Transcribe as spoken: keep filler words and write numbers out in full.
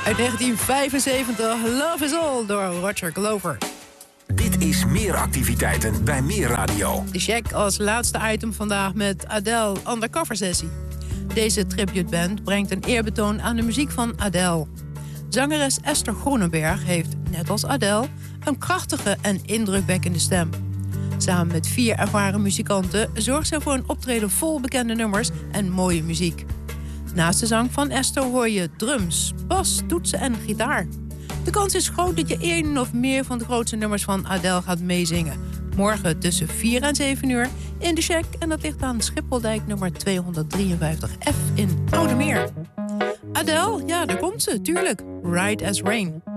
Uit negentien vijfenzeventig, Love is All door Roger Glover. Dit is Meer Activiteiten bij Meer Radio. De check als laatste item vandaag met Adele Undercover Sessie. Deze tributeband brengt een eerbetoon aan de muziek van Adele. Zangeres Esther Groenenberg heeft, net als Adele, een krachtige en indrukwekkende stem. Samen met vier ervaren muzikanten zorgt zij voor een optreden vol bekende nummers en mooie muziek. Naast de zang van Esther hoor je drums, bas, toetsen en gitaar. De kans is groot dat je één of meer van de grootste nummers van Adele gaat meezingen. Morgen tussen vier en zeven uur in de Shack. En dat ligt aan Schipholdijk nummer tweehonderddrieënvijftig F in Oude Meer. Adele, ja, daar komt ze, tuurlijk. Right as Rain.